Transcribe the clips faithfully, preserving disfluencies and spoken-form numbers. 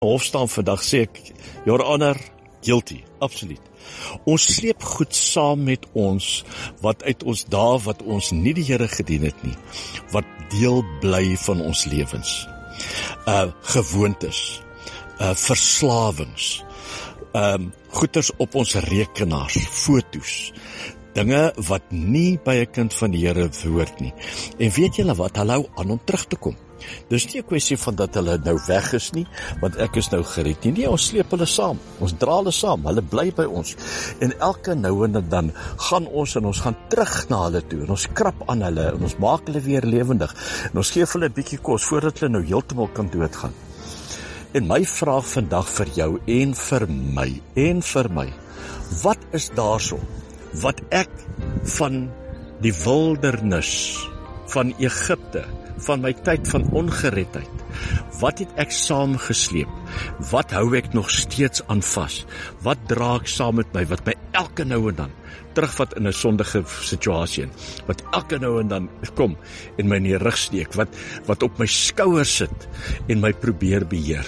hof staan vandag, sê ek, Your Honor, guilty, absoluut. Ons sleep goed saam met ons, wat uit ons dae, wat ons nie die Here gedien het nie, wat deel bly van ons lewens. Uh, gewoontes, uh, verslawings, um, goeders op ons rekenaars, foto's, dinge wat nie by 'n kind van die Here hoort nie. En weet julle wat, hulle hou aan om terug te kom. Dis nie 'n kwessie van dat hulle nou weg is nie, want ek is nou gered nie. Nee, ons sleep hulle saam, ons dra hulle saam, hulle bly by ons. En elke nou en dan gaan ons en ons gaan terug na hulle toe, en ons krap aan hulle, en ons maak hulle weer lewendig, en ons gee hulle 'n bietjie kos, voordat hulle nou heeltemal kan doodgaan. En my vraag vandag vir jou, en vir my, en vir my, wat is daarso, wat ek van die wildernis, van Egipte, van my tyd van ongeredheid, wat het ek saamgesleep, wat hou ek nog steeds aan vas, wat dra ek saam met my, wat my elke nou en dan terugvat in 'n sondige situasie, wat elke nou en dan kom en my in die rug steek, wat, wat op my skouer sit en my probeer beheer.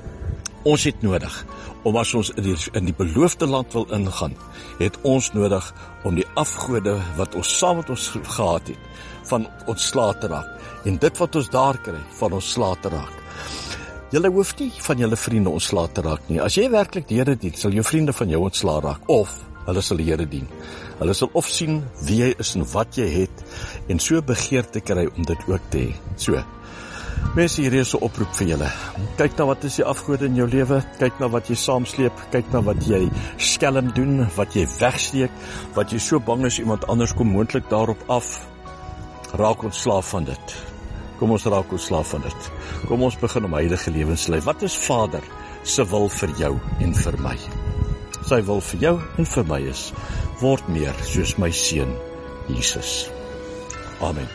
Ons het nodig, om as ons in die, in die beloofde land wil ingaan, het ons nodig om die afgode wat ons saam met ons gehad het, van ontslae te raak, en dit wat ons daar kry, van ontslae te raak. Julle hoef nie van julle vriende ontslae te raak nie. As jy werklik die Here dien, sal jou vriende van jou ontslae raak, of hulle sal die Here dien. Hulle sal of sien wie jy is en wat jy het, en so begeerte kry om dit ook te hê. So, mense, hier is 'n oproep vir julle. Kyk na wat is die afgode in jou lewe, kyk na wat jy saamsleep, kyk na wat jy skelm doen, wat jy wegsteek, wat jy so bang is iemand anders kom moontlik daarop af. Raak ontslaaf van dit. Kom ons raak ontslaaf van dit. Kom ons begin om heilige lewens te lei. Wat is Vader se wil vir jou en vir my? Sy wil vir jou en vir my is, word meer soos my seun Jesus. Amen.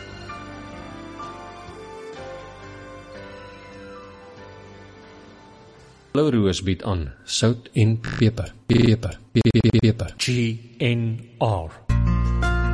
Blou Roos bied aan sout en peper. Peper. Peper. G N R